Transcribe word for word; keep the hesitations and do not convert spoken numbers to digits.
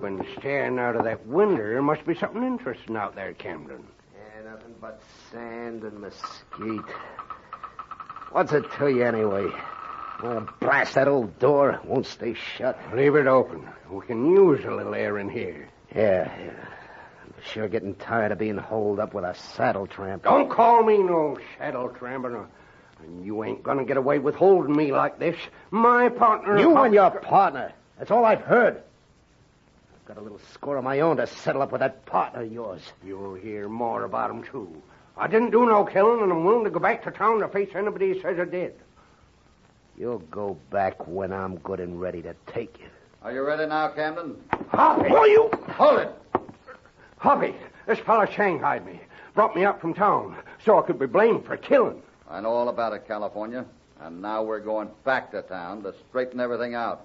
you've been staring out of that window, there must be something interesting out there, Camden. Yeah, nothing but sand and mesquite. What's it to you, anyway? Well, blast that old door. It won't stay shut. Leave it open. We can use a little air in here. Yeah, yeah. I'm sure getting tired of being holed up with a saddle tramp. Don't call me no saddle tramper. And you ain't gonna get away with holding me like this. My partner... You and your partner. That's all I've heard. I've got a little score of my own to settle up with that partner of yours. You'll hear more about him, too. I didn't do no killing, and I'm willing to go back to town to face anybody who says I did. You'll go back when I'm good and ready to take you. Are you ready now, Camden? Hoppy! Oh, you... Hold it! Hoppy, this fella shanghaied me. Brought me up from town so I could be blamed for killing. I know all about it, California. And now we're going back to town to straighten everything out.